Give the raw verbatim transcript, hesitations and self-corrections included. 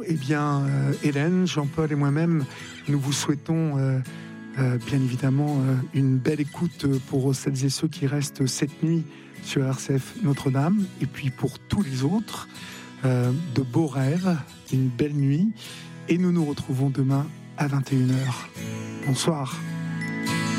eh bien, euh, Hélène, Jean-Paul et moi-même, nous vous souhaitons euh, euh, bien évidemment euh, une belle écoute pour celles et ceux qui restent cette nuit sur R C F Notre-Dame, et puis pour tous les autres, euh, de beaux rêves, une belle nuit, et nous nous retrouvons demain à vingt et une heures. Bonsoir.